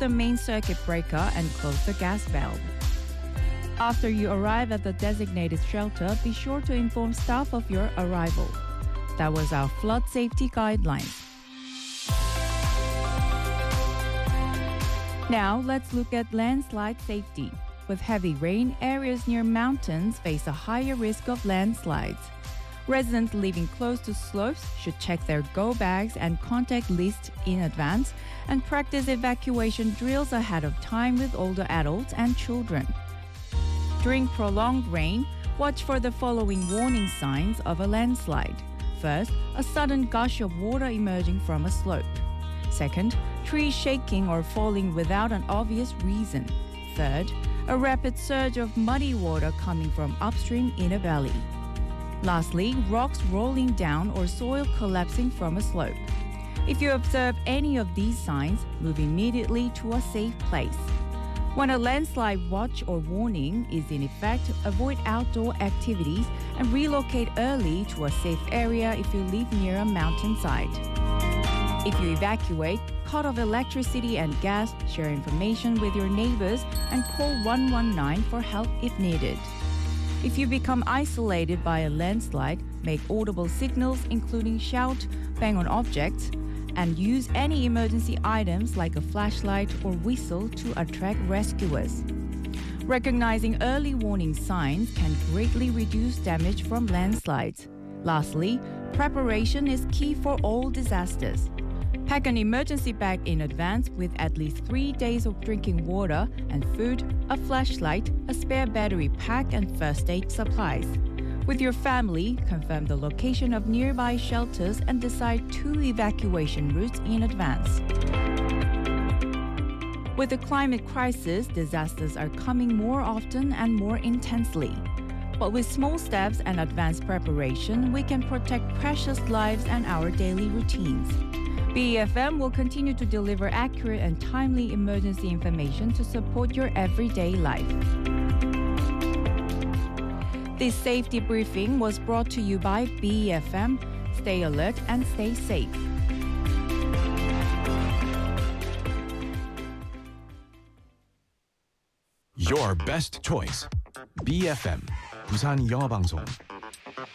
the main circuit breaker and close the gas valve. After you arrive at the designated shelter, be sure to inform staff of your arrival. That was our flood safety guidelines. Now, let's look at landslide safety. With heavy rain, areas near mountains face a higher risk of landslides. Residents living close to slopes should check their go bags and contact lists in advance and practice evacuation drills ahead of time with older adults and children. During prolonged rain, watch for the following warning signs of a landslide. First, a sudden gush of water emerging from a slope. Second, trees shaking or falling without an obvious reason. Third, a rapid surge of muddy water coming from upstream in a valley. Lastly, rocks rolling down or soil collapsing from a slope. If you observe any of these signs, move immediately to a safe place. When a landslide watch or warning is in effect, avoid outdoor activities and relocate early to a safe area if you live near a mountainside. If you evacuate, cut off electricity and gas, share information with your neighbors, and call 119 for help if needed. If you become isolated by a landslide, make audible signals including shout, bang on objects, and use any emergency items like a flashlight or whistle to attract rescuers. Recognizing early warning signs can greatly reduce damage from landslides. Lastly, preparation is key for all disasters. Pack an emergency bag in advance with at least 3 days of drinking water and food, a flashlight, a spare battery pack, and first aid supplies. With your family, confirm the location of nearby shelters and decide 2 evacuation routes in advance. With the climate crisis, disasters are coming more often and more intensely. But with small steps and advanced preparation, we can protect precious lives and our daily routines. BEFM will continue to deliver accurate and timely emergency information to support your everyday life. This safety briefing was brought to you by BEFM. Stay alert and stay safe. Your best choice. BFM, 부산 영어방송.